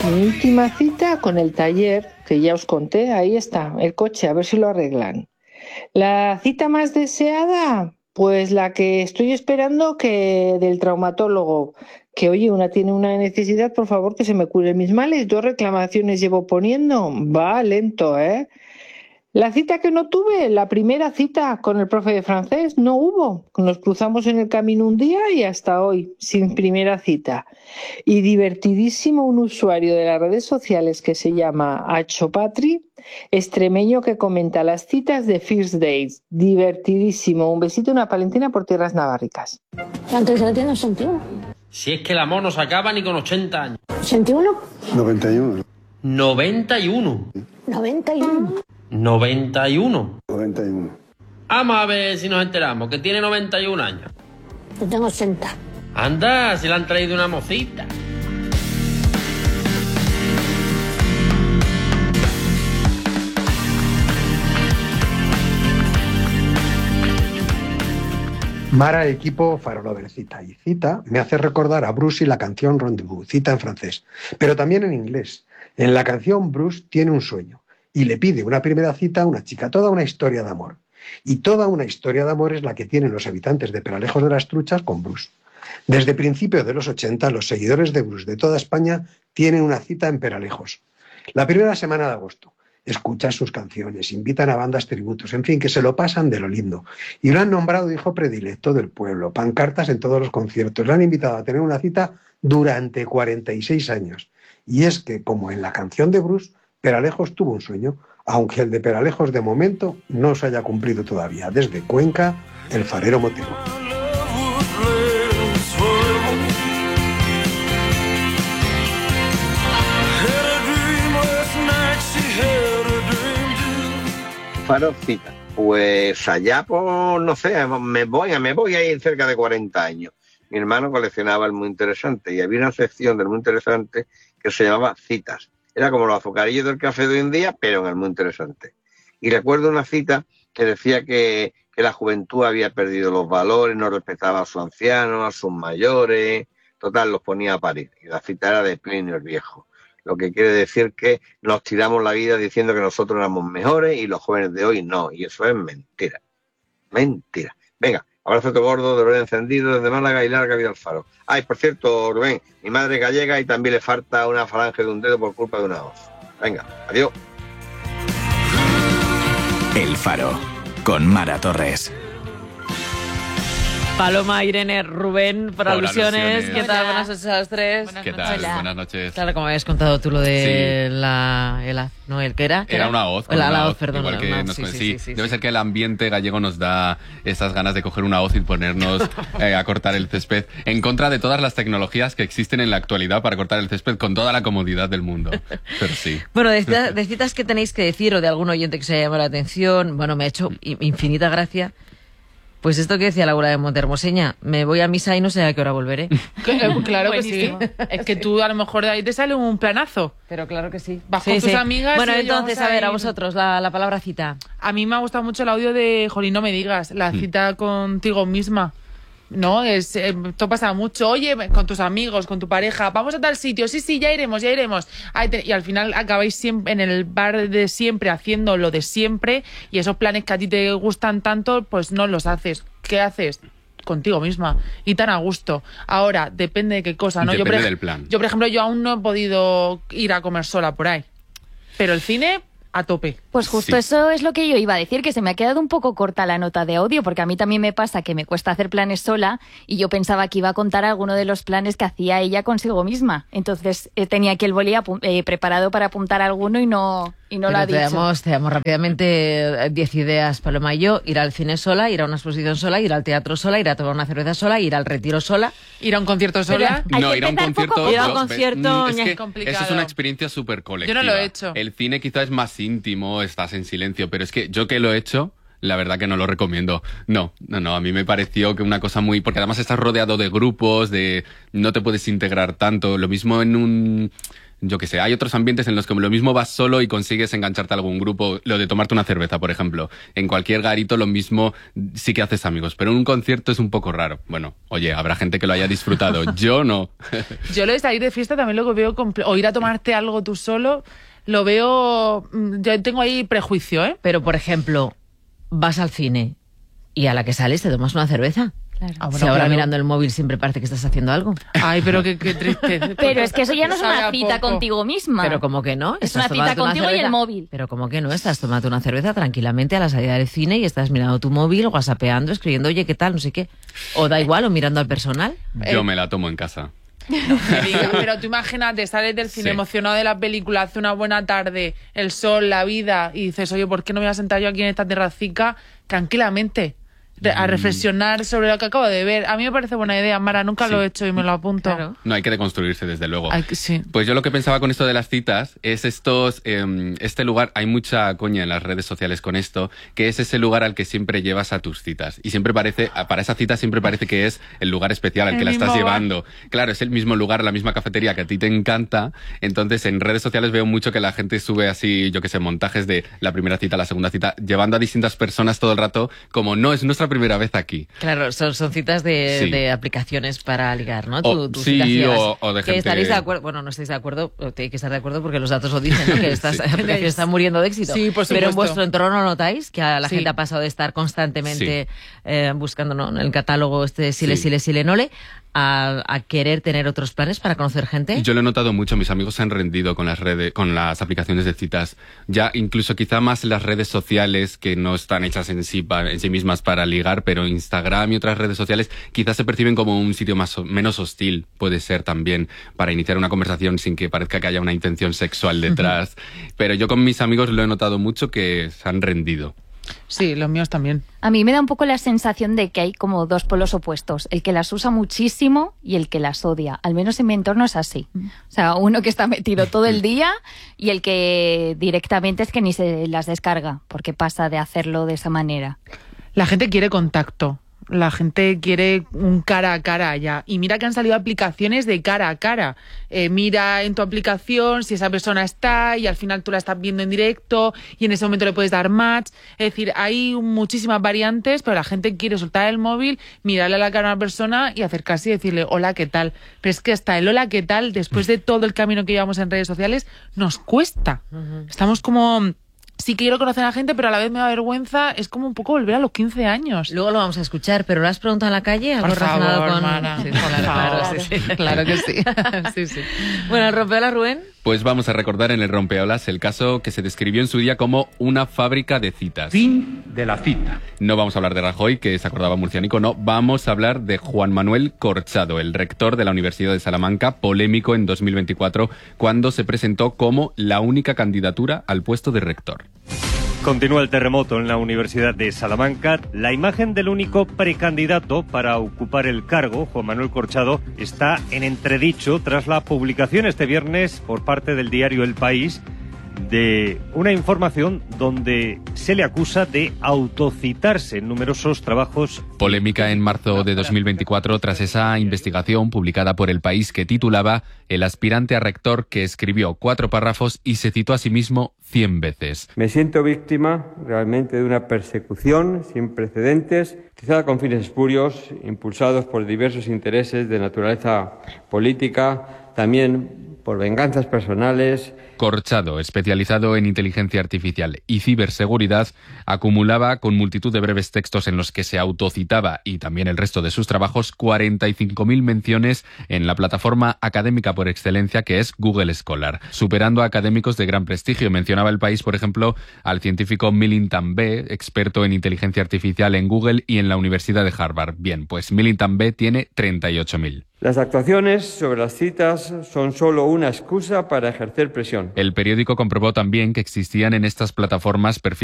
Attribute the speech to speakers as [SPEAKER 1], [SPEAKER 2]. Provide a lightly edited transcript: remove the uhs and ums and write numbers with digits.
[SPEAKER 1] Mi última cita con el taller, que ya os conté, ahí está, el coche, a ver si lo arreglan. La cita más deseada, pues la que estoy esperando que del traumatólogo, que oye, una tiene una necesidad, por favor, que se me curen mis males. 2 reclamaciones llevo poniendo, va lento, ¿eh? La cita que no tuve, la primera cita con el profe de francés, no hubo. Nos cruzamos en el camino un día y hasta hoy, sin primera cita. Y divertidísimo un usuario de las redes sociales que se llama Achopatri, extremeño, que comenta las citas de First Dates. Divertidísimo. Un besito y una palentina por tierras navarricas.
[SPEAKER 2] ¿Cuántos ya tienes? 81.
[SPEAKER 3] Si es que el amor no se acaba ni con 80 años.
[SPEAKER 2] ¿81?
[SPEAKER 4] 91.
[SPEAKER 3] 91.
[SPEAKER 2] 91.
[SPEAKER 3] 91.
[SPEAKER 4] 91.
[SPEAKER 3] Vamos a ver si nos enteramos, que tiene 91 años.
[SPEAKER 2] Yo tengo 80.
[SPEAKER 3] Anda, si le han traído una mocita.
[SPEAKER 5] Mara, equipo Farolover, cita. Y cita me hace recordar a Bruce y la canción Rendezvous, cita en francés, pero también en inglés. En la canción Bruce tiene un sueño y le pide una primera cita a una chica, toda una historia de amor. Y toda una historia de amor es la que tienen los habitantes de Peralejos de las Truchas con Bruce. Desde principios de los 80, los seguidores de Bruce de toda España tienen una cita en Peralejos. La primera semana de agosto. Escuchan sus canciones, invitan a bandas tributos, en fin, que se lo pasan de lo lindo. Y lo han nombrado hijo predilecto del pueblo, pancartas en todos los conciertos. Le han invitado a tener una cita durante 46 años. Y es que, como en la canción de Bruce, Peralejos tuvo un sueño, aunque el de Peralejos de momento no se haya cumplido todavía. Desde Cuenca, el farero Motero.
[SPEAKER 6] Farocita. Pues allá, pues, no sé, me voy a ir cerca de 40 años. Mi hermano coleccionaba el Muy Interesante y había una sección del Muy Interesante que se llamaba Citas. Era como los azucarillos del café de hoy en día, pero en el Muy Interesante. Y recuerdo una cita que decía que la juventud había perdido los valores, no respetaba a sus ancianos, a sus mayores, total, los ponía a parir. Y la cita era de Plinio el Viejo. Lo que quiere decir que nos tiramos la vida diciendo que nosotros éramos mejores y los jóvenes de hoy no. Y eso es mentira. Mentira. Venga, abrazo gordo, de Rubén encendido desde Málaga y larga vida al faro. Ay, por cierto, Rubén, mi madre es gallega y también le falta una falange de un dedo por culpa de una hoz. Venga, adiós.
[SPEAKER 7] El Faro, con Mara Torres.
[SPEAKER 8] Paloma, Irene, Rubén, por alusiones. ¿Qué tal? Buenas noches a los tres.
[SPEAKER 9] ¿Qué tal? Hola. Buenas noches.
[SPEAKER 8] Claro, como habías contado tú lo de ¿el qué era?
[SPEAKER 9] Era una hoz.
[SPEAKER 8] La hoz, perdón.
[SPEAKER 9] Igual que
[SPEAKER 8] sí.
[SPEAKER 9] Debe ser que el ambiente gallego nos da esas ganas de coger una hoz y ponernos a cortar el césped, en contra de todas las tecnologías que existen en la actualidad para cortar el césped con toda la comodidad del mundo. Pero sí.
[SPEAKER 8] Bueno, de citas que tenéis que decir o de algún oyente que se haya llamado la atención, bueno, me ha hecho infinita gracia. Pues esto que decía Laura de Montehermoseña, me voy a misa y no sé a qué hora volveré.
[SPEAKER 10] Claro que sí. Es que tú a lo mejor de ahí te sale un planazo.
[SPEAKER 8] Pero claro que sí.
[SPEAKER 10] Vas con tus amigas.
[SPEAKER 8] Bueno, entonces, a ver, a vosotros, la palabra cita.
[SPEAKER 10] A mí me ha gustado mucho el audio de Jolín, no me digas, la cita contigo misma. No, esto pasa mucho. Oye, con tus amigos, con tu pareja, vamos a tal sitio. Sí, ya iremos. Y al final acabáis siempre en el bar de siempre, haciendo lo de siempre, y esos planes que a ti te gustan tanto, pues no los haces. ¿Qué haces? Contigo misma. Y tan a gusto. Ahora, depende de qué cosa, ¿no?
[SPEAKER 9] Depende del plan.
[SPEAKER 10] Yo, por ejemplo, aún no he podido ir a comer sola por ahí. Pero el cine, a tope.
[SPEAKER 11] Pues justo eso es lo que yo iba a decir, que se me ha quedado un poco corta la nota de audio, porque a mí también me pasa que me cuesta hacer planes sola y yo pensaba que iba a contar alguno de los planes que hacía ella consigo misma. Entonces tenía aquí el boli preparado para apuntar alguno y no lo ha dicho.
[SPEAKER 8] Te damos rápidamente 10 ideas, Paloma y yo. Ir al cine sola, ir a una exposición sola, ir al teatro sola, ir a tomar una cerveza sola, ir al retiro sola.
[SPEAKER 10] ¿Ir a un concierto sola?
[SPEAKER 9] No, ir a un concierto.
[SPEAKER 8] Ir a un concierto
[SPEAKER 9] es que
[SPEAKER 10] complicado.
[SPEAKER 9] eso es una experiencia súper colectiva.
[SPEAKER 10] Yo no lo he hecho.
[SPEAKER 9] El cine quizás es más íntimo, estás en silencio, pero es que yo que lo he hecho, la verdad que no lo recomiendo. No, a mí me pareció que una cosa muy... Porque además estás rodeado de grupos, no te puedes integrar tanto. Lo mismo en yo qué sé, hay otros ambientes en los que lo mismo vas solo y consigues engancharte a algún grupo, lo de tomarte una cerveza, por ejemplo. En cualquier garito lo mismo sí que haces amigos, pero en un concierto es un poco raro. Bueno, oye, habrá gente que lo haya disfrutado, yo no.
[SPEAKER 10] Yo lo de salir de fiesta también lo veo, o ir a tomarte algo tú solo, lo veo, yo tengo ahí prejuicio, ¿eh?
[SPEAKER 8] Pero, por ejemplo, vas al cine y a la que sales te tomas una cerveza.
[SPEAKER 11] Claro.
[SPEAKER 10] Ah, bueno,
[SPEAKER 8] Si ahora
[SPEAKER 10] claro.
[SPEAKER 8] mirando el móvil siempre parece que estás haciendo algo.
[SPEAKER 10] Ay, pero qué triste.
[SPEAKER 11] Pero es que eso ya no es
[SPEAKER 10] Sabe
[SPEAKER 11] una
[SPEAKER 10] a
[SPEAKER 11] cita
[SPEAKER 10] poco.
[SPEAKER 11] contigo misma.
[SPEAKER 8] Pero como que no.
[SPEAKER 11] Es
[SPEAKER 8] Estás
[SPEAKER 11] una cita
[SPEAKER 8] tomándote una
[SPEAKER 11] contigo y el
[SPEAKER 8] cerveza.
[SPEAKER 11] móvil.
[SPEAKER 8] Pero como que no, estás tomando una cerveza tranquilamente a la salida del cine y estás mirando tu móvil, whatsappeando, escribiendo, oye, ¿qué tal? No sé qué. O da igual, o mirando al personal.
[SPEAKER 9] Yo me la tomo en casa.
[SPEAKER 10] Me diga, pero tú imagínate, sales del cine
[SPEAKER 9] Sí.
[SPEAKER 10] emocionado de la película, hace una buena tarde, el sol, la vida, y dices, oye, ¿por qué no me voy a sentar yo aquí en esta terracica tranquilamente? A reflexionar sobre lo que acabo de ver. A mí me parece buena idea, Mara, nunca
[SPEAKER 9] Sí.
[SPEAKER 10] lo he hecho y me lo apunto.
[SPEAKER 8] Claro.
[SPEAKER 9] No, hay que deconstruirse, desde luego.
[SPEAKER 10] Sí.
[SPEAKER 9] Pues yo lo que pensaba con esto de las citas es este lugar, hay mucha coña en las redes sociales con esto, que es ese lugar al que siempre llevas a tus citas. Y siempre parece, para esa cita siempre parece que es el lugar especial al
[SPEAKER 10] El
[SPEAKER 9] que la estás
[SPEAKER 10] mismo bar.
[SPEAKER 9] llevando. Claro, es el mismo lugar, la misma cafetería que a ti te encanta. Entonces en redes sociales veo mucho que la gente sube así, yo que sé, montajes de la primera cita, la segunda cita, llevando a distintas personas todo el rato, como no, es nuestra primera vez aquí.
[SPEAKER 8] Claro, son citas
[SPEAKER 9] Sí.
[SPEAKER 8] de aplicaciones para ligar, ¿no?
[SPEAKER 9] O- sí,
[SPEAKER 8] cita ciegas.
[SPEAKER 9] o de
[SPEAKER 8] que
[SPEAKER 9] gente-
[SPEAKER 8] estaréis de acuerdo, bueno, no estáis de acuerdo, o tenéis que estar de acuerdo porque los datos lo dicen, ¿no? Que estas
[SPEAKER 9] Sí.
[SPEAKER 8] aplicaciones están muriendo de éxito.
[SPEAKER 10] Sí, por
[SPEAKER 8] Pero en
[SPEAKER 10] supuesto.
[SPEAKER 8] vuestro entorno notáis que a la
[SPEAKER 10] Sí.
[SPEAKER 8] gente ha pasado de estar constantemente buscando, ¿no?, en el catálogo sile,
[SPEAKER 9] Sí.
[SPEAKER 8] sile, nole, a querer tener otros planes para conocer gente.
[SPEAKER 9] Y yo lo he notado mucho, mis amigos se han rendido con las redes, con las aplicaciones de citas. Ya incluso quizá más las redes sociales que no están hechas en sí mismas para ligar, pero Instagram y otras redes sociales quizás se perciben como un sitio menos hostil, puede ser también, para iniciar una conversación sin que parezca que haya una intención sexual detrás. Pero yo con mis amigos lo he notado mucho que se han rendido.
[SPEAKER 10] Sí, los míos también.
[SPEAKER 11] A mí me da un poco la sensación de que hay como dos polos opuestos, el que las usa muchísimo y el que las odia. Al menos en mi entorno es así. O sea, uno que está metido todo el día y el que directamente es que ni se las descarga, porque pasa de hacerlo de esa manera.
[SPEAKER 10] La gente quiere contacto. La gente quiere un cara a cara ya. Y mira que han salido aplicaciones de cara a cara. Mira en tu aplicación si esa persona está y al final tú la estás viendo en directo y en ese momento le puedes dar match. Es decir, hay muchísimas variantes, pero la gente quiere soltar el móvil, mirarle a la cara a una persona y acercarse y decirle hola, ¿qué tal? Pero es que hasta el hola, ¿qué tal? Después de todo el camino que llevamos en redes sociales, nos cuesta. Estamos como... Sí quiero conocer a la gente, pero a la vez me da vergüenza. Es como un poco volver a los 15 años.
[SPEAKER 8] Luego lo vamos a escuchar, pero ¿lo has preguntado en la calle? ¿Algo
[SPEAKER 10] Por
[SPEAKER 8] relacionado
[SPEAKER 10] favor,
[SPEAKER 8] con...?
[SPEAKER 10] Mara,
[SPEAKER 8] Sí,
[SPEAKER 10] por
[SPEAKER 8] claro,
[SPEAKER 10] favor.
[SPEAKER 8] sí, sí.
[SPEAKER 10] Claro que sí. Sí, sí.
[SPEAKER 8] Bueno, el rompeolas, Rubén.
[SPEAKER 9] Pues vamos a recordar en el Rompeolas el caso que se describió en su día como una fábrica de citas.
[SPEAKER 4] Fin de la cita.
[SPEAKER 9] No vamos a hablar de Rajoy, que se acordaba murcianico, no. Vamos a hablar de Juan Manuel Corchado, el rector de la Universidad de Salamanca, polémico en 2024, cuando se presentó como la única candidatura al puesto de rector.
[SPEAKER 12] Continúa el terremoto en la Universidad de Salamanca. La imagen del único precandidato para ocupar el cargo, Juan Manuel Corchado, está en entredicho tras la publicación este viernes por parte del diario El País de una información donde se le acusa de autocitarse en numerosos trabajos.
[SPEAKER 9] Polémica en marzo de 2024 tras esa investigación publicada por El País que titulaba El aspirante a rector que escribió 4 párrafos y se citó a sí mismo 100 veces.
[SPEAKER 13] Me siento víctima realmente de una persecución sin precedentes, utilizada con fines espurios, impulsados por diversos intereses de naturaleza política, también por venganzas personales.
[SPEAKER 9] Corchado, especializado en inteligencia artificial y ciberseguridad, acumulaba con multitud de breves textos en los que se autocitaba y también el resto de sus trabajos 45.000 menciones en la plataforma académica por excelencia que es Google Scholar, superando a académicos de gran prestigio. Mencionaba El País, por ejemplo, al científico Milind Tambay, experto en inteligencia artificial en Google y en la Universidad de Harvard. Bien, pues Milind Tambay tiene 38.000.
[SPEAKER 13] Las actuaciones sobre las citas son solo una excusa para ejercer presión.
[SPEAKER 9] El periódico comprobó también que existían en estas plataformas perfiles